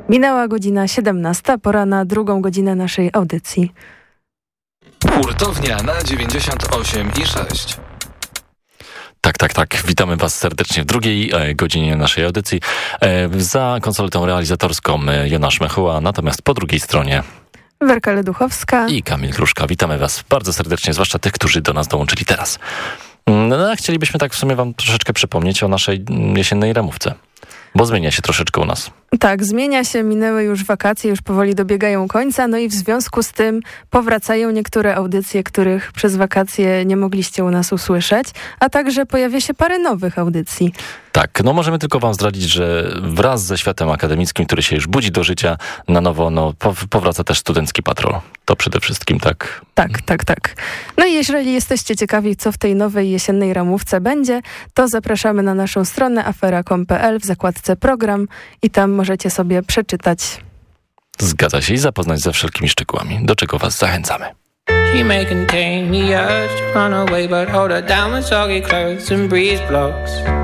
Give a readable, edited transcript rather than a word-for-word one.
Minęła godzina 17, pora na drugą godzinę naszej audycji. Hurtownia na 98,6. Tak. Witamy Was serdecznie w drugiej godzinie naszej audycji. Za konsoletą realizatorską Jonasz Mechuła, natomiast po drugiej stronie Werka Leduchowska i Kamil Gruszka. Witamy Was bardzo serdecznie, zwłaszcza tych, którzy do nas dołączyli teraz. No, chcielibyśmy tak w sumie Wam troszeczkę przypomnieć o naszej jesiennej ramówce, bo zmienia się troszeczkę u nas. Tak, zmienia się, minęły już wakacje, już powoli dobiegają końca, no i w związku z tym powracają niektóre audycje, których przez wakacje nie mogliście u nas usłyszeć, a także pojawia się parę nowych audycji. Tak, no możemy tylko Wam zdradzić, że wraz ze światem akademickim, który się już budzi do życia na nowo, powraca też Studencki Patrol. To przede wszystkim tak. Tak. No i jeżeli jesteście ciekawi, co w tej nowej jesiennej ramówce będzie, to zapraszamy na naszą stronę afera.com.pl w zakładce program i tam możecie sobie przeczytać. Zgadza się i zapoznać ze wszelkimi szczegółami, do czego Was zachęcamy. She may contain the urge to run away, but hold her down with soggy clothes and breeze blocks.